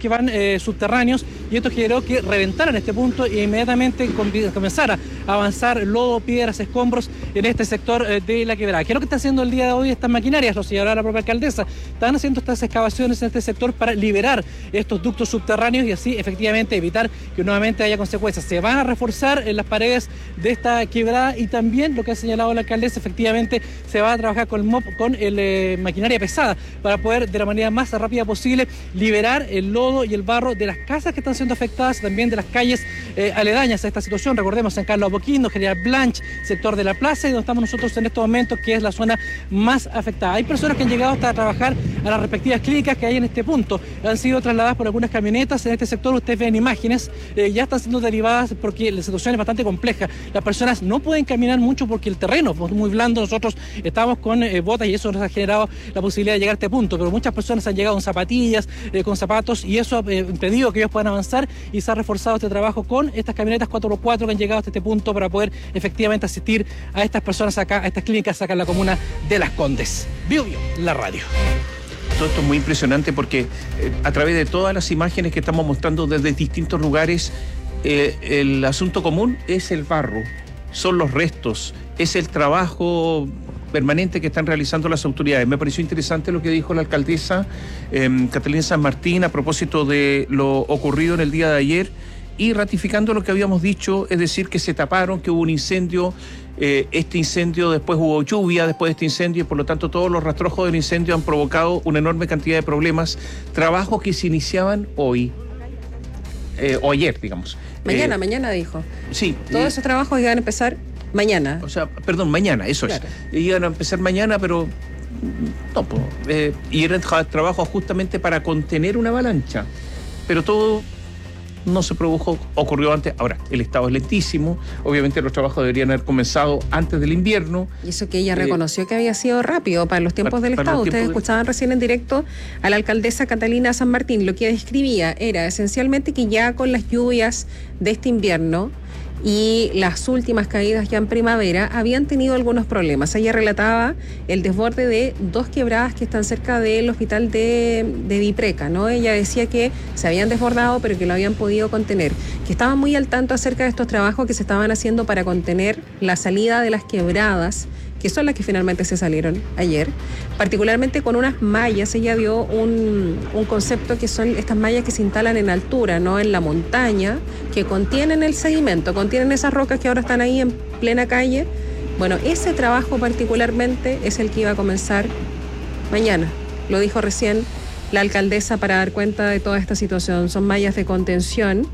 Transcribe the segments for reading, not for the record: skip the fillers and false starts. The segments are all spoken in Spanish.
que van subterráneos, y esto generó que reventaran este punto e inmediatamente comenzara a avanzar lodo, piedras, escombros en este sector de la quebrada. ¿Qué es lo que está haciendo el día de hoy estas maquinarias? Lo señalaba la propia alcaldesa. Están haciendo estas excavaciones en este sector para liberar estos ductos subterráneos y así efectivamente evitar que nuevamente haya consecuencias. Se van a reforzar en las paredes de esta quebrada y también, lo que ha señalado la alcaldesa, efectivamente se va a trabajar con el MOP, con maquinaria pesada, para poder de la manera más rápida posible liberar el lodo y el barro de las casas que están siendo afectadas, también de las calles aledañas a esta situación. Recordemos, San Carlos Apoquindo, General Blanch, sector de la plaza, y donde estamos nosotros en estos momentos, que es la zona más afectada. Hay personas que han llegado hasta trabajar a las respectivas clínicas que hay en este punto. Han sido trasladadas por algunas camionetas. En este sector ustedes ven imágenes, ya están siendo derivadas porque la situación es bastante compleja. Las personas no pueden caminar mucho porque el terreno es muy blando. Nosotros estamos con botas y eso nos ha generado la posibilidad de llegar a este punto, pero muchas personas han llegado con zapatillas, con zapatos, y eso ha impedido que ellos puedan avanzar, y se ha reforzado este trabajo con estas camionetas 4x4 que han llegado hasta este punto para poder efectivamente asistir a estas personas acá, a estas clínicas acá en la comuna de Las Condes. Bio, la radio. Todo esto es muy impresionante porque a través de todas las imágenes que estamos mostrando desde distintos lugares, el asunto común es el barro, son los restos, es el trabajo permanente que están realizando las autoridades. Me pareció interesante lo que dijo la alcaldesa Catalina San Martín a propósito de lo ocurrido en el día de ayer, y ratificando lo que habíamos dicho, es decir, que se taparon, que hubo un incendio, este incendio, después hubo lluvia después de este incendio, y por lo tanto todos los rastrojos del incendio han provocado una enorme cantidad de problemas, trabajos que se iniciaban hoy, o ayer, digamos. Mañana dijo. Sí. Todos esos trabajos iban a empezar mañana. O sea, perdón, mañana, eso claro. Iban a empezar mañana, pero no, y eran trabajos justamente para contener una avalancha, pero todo no se produjo, ocurrió antes. Ahora, el estado es lentísimo, obviamente los trabajos deberían haber comenzado antes del invierno. Y eso que ella reconoció que había sido rápido para los tiempos del Estado. Ustedes escuchaban recién en directo a la alcaldesa Catalina San Martín. Lo que describía era esencialmente que ya con las lluvias de este invierno y las últimas caídas ya en primavera habían tenido algunos problemas. Ella relataba el desborde de 2 quebradas que están cerca del hospital de Vipreca, ¿no? Ella decía que se habían desbordado, pero que lo habían podido contener, que estaban muy al tanto acerca de estos trabajos que se estaban haciendo para contener la salida de las quebradas, que son las que finalmente se salieron ayer, particularmente con unas mallas. Ella dio un concepto que son estas mallas que se instalan en altura, no en la montaña, que contienen el sedimento, contienen esas rocas que ahora están ahí en plena calle. Bueno, ese trabajo particularmente es el que iba a comenzar mañana. Lo dijo recién la alcaldesa para dar cuenta de toda esta situación. Son mallas de contención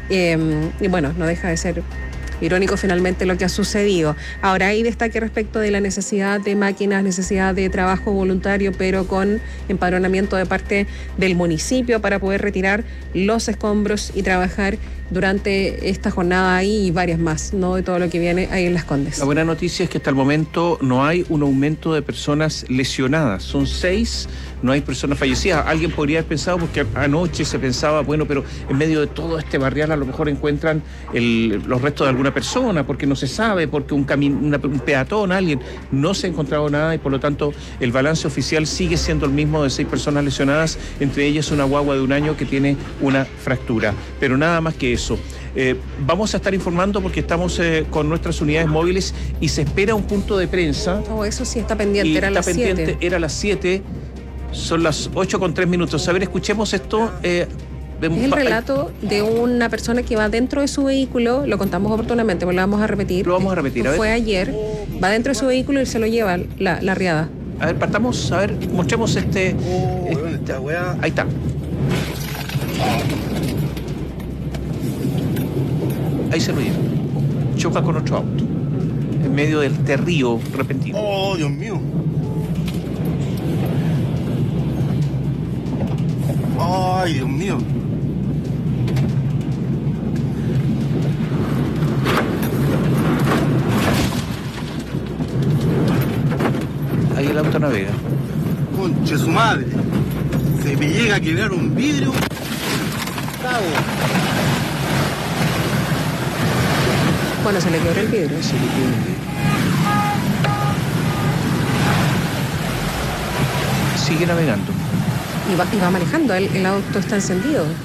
y bueno, no deja de ser irónico finalmente lo que ha sucedido. Ahora hay destaque respecto de la necesidad de máquinas, necesidad de trabajo voluntario, pero con empadronamiento de parte del municipio para poder retirar los escombros y trabajar durante esta jornada ahí y varias más, ¿no? De todo lo que viene ahí en Las Condes. La buena noticia es que hasta el momento no hay un aumento de personas lesionadas. Son 6, no hay personas fallecidas. Alguien podría haber pensado, porque anoche se pensaba, bueno, pero en medio de todo este barrial a lo mejor encuentran los restos de alguna persona, porque no se sabe, porque un peatón, alguien. No se ha encontrado nada y por lo tanto el balance oficial sigue siendo el mismo, de 6 personas lesionadas, entre ellas una guagua de 1 año que tiene una fractura. Pero nada más que eso. Vamos a estar informando porque estamos con nuestras unidades móviles y se espera un punto de prensa. Oh, eso sí está pendiente, era a las 7. Era a las 7, son las 8:03. A ver, escuchemos esto. Es el relato de una persona que va dentro de su vehículo, lo contamos oportunamente, pero lo vamos a repetir. Lo vamos a repetir, a ver. Fue ayer, va dentro de su vehículo y se lo lleva la riada. A ver, partamos, a ver, mostremos ahí está. Ahí se lo lleva. Choca con otro auto en medio del terrío repentino. ¡Oh, Dios mío! ¡Ay, Dios mío! Ahí el auto navega. ¡Conche su madre! Se me llega a quebrar un vidrio. ¡Cago! Bueno, se le quebró el vidrio. Sigue navegando. Y va manejando, el auto está encendido.